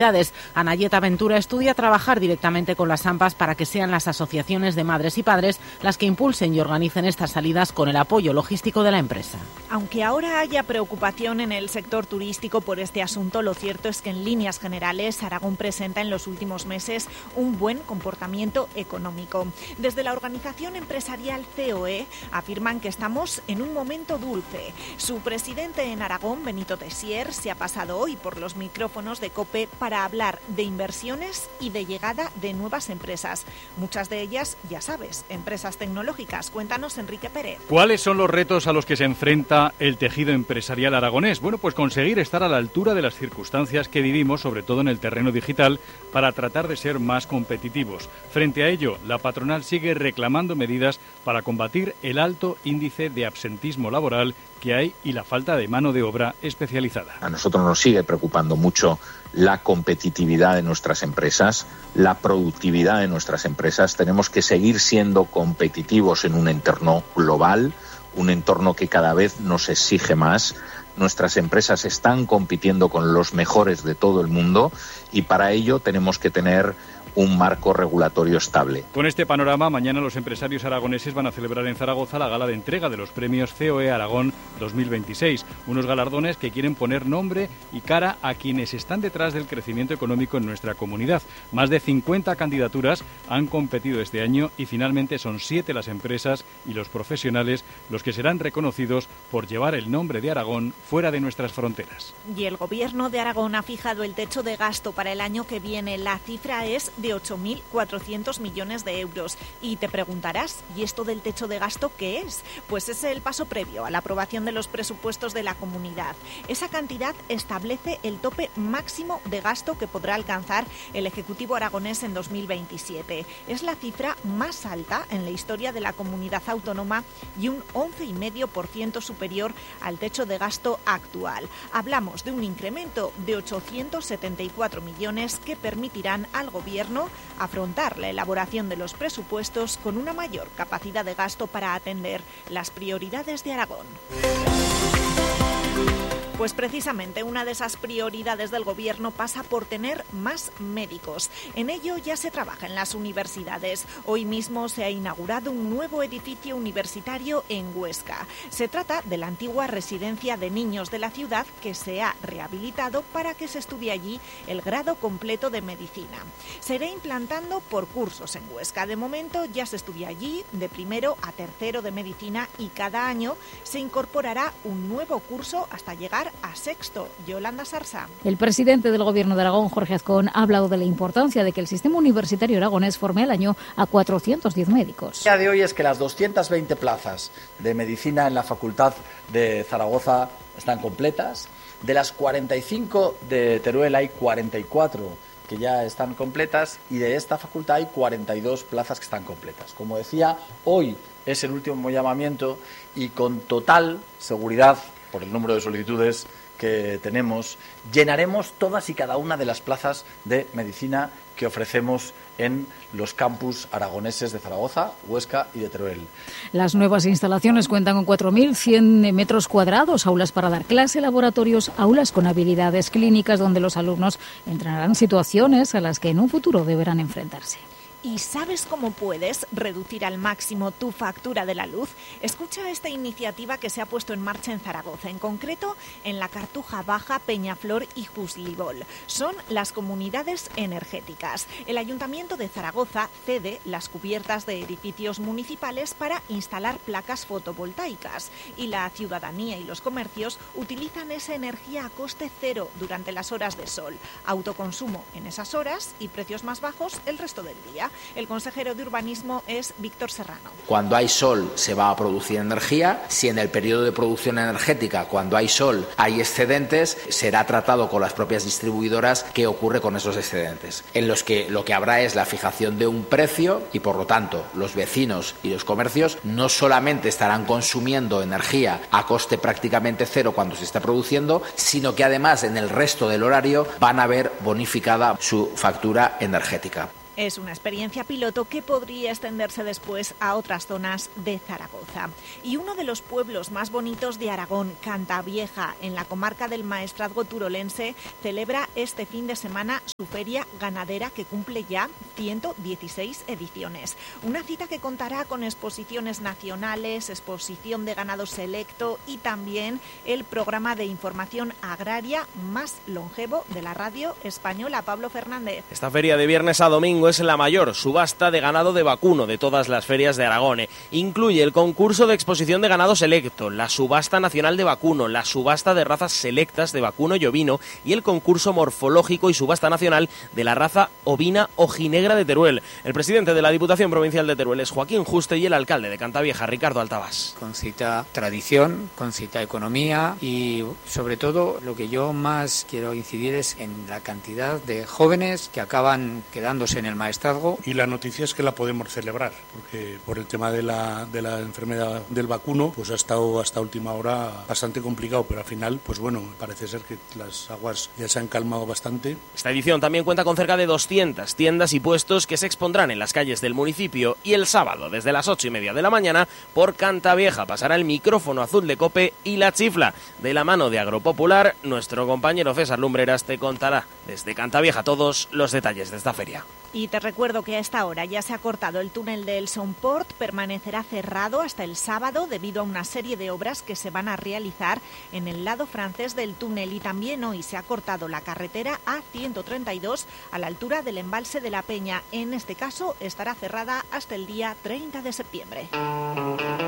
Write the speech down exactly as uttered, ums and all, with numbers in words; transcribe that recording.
Anayeta Ventura estudia trabajar directamente con las AMPAs para que sean las asociaciones de madres y padres las que impulsen y organicen estas salidas con el apoyo logístico de la empresa. Aunque ahora haya preocupación en el sector turístico por este asunto, lo cierto es que en líneas generales Aragón presenta en los últimos meses un buen comportamiento económico. Desde la organización empresarial C O E afirman que estamos en un momento dulce. Su presidente en Aragón, Benito Tessier, se ha pasado hoy por los micrófonos de COPE para hablar de inversiones y de llegada de nuevas empresas. Muchas de ellas, ya sabes, empresas tecnológicas. Cuéntanos, Enrique Pérez. ¿Cuáles son los retos a los que se enfrenta el tejido empresarial aragonés? Bueno, pues conseguir estar a la altura de las circunstancias que vivimos, sobre todo en el terreno digital, para tratar de ser más competitivos. Frente a ello, la patronal sigue reclamando medidas para combatir el alto índice de absentismo laboral que hay y la falta de mano de obra especializada. A nosotros nos sigue preocupando mucho la competitividad de nuestras empresas, la productividad de nuestras empresas. Tenemos que seguir siendo competitivos en un entorno global, un entorno que cada vez nos exige más. Nuestras empresas están compitiendo con los mejores de todo el mundo y para ello tenemos que tener un marco regulatorio estable. Con este panorama, mañana los empresarios aragoneses van a celebrar en Zaragoza la gala de entrega de los premios C O E Aragón dos mil veintiséis, unos galardones que quieren poner nombre y cara a quienes están detrás del crecimiento económico en nuestra comunidad. Más de cincuenta candidaturas han competido este año y finalmente son siete las empresas y los profesionales los que serán reconocidos por llevar el nombre de Aragón fuera de nuestras fronteras. Y el Gobierno de Aragón ha fijado el techo de gasto para el año que viene. La cifra es de ocho mil cuatrocientos millones de euros. Y te preguntarás, ¿y esto del techo de gasto qué es? Pues es el paso previo a la aprobación de los presupuestos de la comunidad. Esa cantidad establece el tope máximo de gasto que podrá alcanzar el Ejecutivo aragonés en dos mil veintisiete. Es la cifra más alta en la historia de la comunidad autónoma y un once coma cinco por ciento superior al techo de gasto actual. Hablamos de un incremento de ochocientos setenta y cuatro millones que permitirán al Gobierno afrontar la elaboración de los presupuestos con una mayor capacidad de gasto para atender las prioridades de Aragón. Pues precisamente una de esas prioridades del Gobierno pasa por tener más médicos. En ello ya se trabaja en las universidades. Hoy mismo se ha inaugurado un nuevo edificio universitario en Huesca. Se trata de la antigua residencia de niños de la ciudad que se ha rehabilitado para que se estudie allí el grado completo de medicina. Se irá implantando por cursos en Huesca. De momento ya se estudia allí de primero a tercero de medicina y cada año se incorporará un nuevo curso hasta llegar a sexto. Yolanda Sarsa. El presidente del Gobierno de Aragón, Jorge Azcón, ha hablado de la importancia de que el sistema universitario aragonés forme al año a cuatrocientos diez médicos. El día de hoy es que las doscientas veinte plazas de medicina en la Facultad de Zaragoza están completas. De las cuarenta y cinco de Teruel hay cuarenta y cuatro que ya están completas y de esta facultad hay cuarenta y dos plazas que están completas. Como decía, hoy es el último llamamiento y con total seguridad, por el número de solicitudes que tenemos, llenaremos todas y cada una de las plazas de medicina que ofrecemos en los campus aragoneses de Zaragoza, Huesca y de Teruel. Las nuevas instalaciones cuentan con cuatro mil cien metros cuadrados, aulas para dar clase, laboratorios, aulas con habilidades clínicas donde los alumnos entrenarán situaciones a las que en un futuro deberán enfrentarse. ¿Y sabes cómo puedes reducir al máximo tu factura de la luz? Escucha esta iniciativa que se ha puesto en marcha en Zaragoza, en concreto en la Cartuja Baja, Peñaflor y Juslibol. Son las comunidades energéticas. El Ayuntamiento de Zaragoza cede las cubiertas de edificios municipales para instalar placas fotovoltaicas y la ciudadanía y los comercios utilizan esa energía a coste cero durante las horas de sol. Autoconsumo en esas horas y precios más bajos el resto del día. El consejero de Urbanismo es Víctor Serrano. Cuando hay sol se va a producir energía. Si en el periodo de producción energética, cuando hay sol, hay excedentes, será tratado con las propias distribuidoras qué ocurre con esos excedentes. En los que lo que habrá es la fijación de un precio y, por lo tanto, los vecinos y los comercios no solamente estarán consumiendo energía a coste prácticamente cero cuando se está produciendo, sino que además en el resto del horario van a ver bonificada su factura energética. Es una experiencia piloto que podría extenderse después a otras zonas de Zaragoza. Y uno de los pueblos más bonitos de Aragón, Cantavieja, en la comarca del Maestrazgo turolense, celebra este fin de semana su feria ganadera que cumple ya ciento dieciséis ediciones. Una cita que contará con exposiciones nacionales, exposición de ganado selecto y también el programa de información agraria más longevo de la radio española. Pablo Fernández. Esta feria de viernes a domingo es la mayor subasta de ganado de vacuno de todas las ferias de Aragón. Incluye el concurso de exposición de ganado selecto, la subasta nacional de vacuno, la subasta de razas selectas de vacuno y ovino y el concurso morfológico y subasta nacional de la raza ovina ojinegra de Teruel. El presidente de la Diputación Provincial de Teruel es Joaquín Juste y el alcalde de Cantavieja, Ricardo Altabás. Concita tradición, concita economía y sobre todo lo que yo más quiero incidir es en la cantidad de jóvenes que acaban quedándose en el maestrazgo. Y la noticia es que la podemos celebrar, porque por el tema de la, de la enfermedad del vacuno, pues ha estado hasta última hora bastante complicado, pero al final, pues bueno, parece ser que las aguas ya se han calmado bastante. Esta edición también cuenta con cerca de doscientas tiendas y puestos que se expondrán en las calles del municipio y el sábado, desde las ocho y media de la mañana, por Cantavieja pasará el micrófono azul de COPE y la chifla. De la mano de Agropopular, nuestro compañero César Lumbreras te contará desde Cantavieja todos los detalles de esta feria. Y te recuerdo que a esta hora ya se ha cortado el túnel de El Somport, permanecerá cerrado hasta el sábado debido a una serie de obras que se van a realizar en el lado francés del túnel, y también hoy se ha cortado la carretera A ciento treinta y dos a la altura del embalse de la Peña. En este caso estará cerrada hasta el día treinta de septiembre.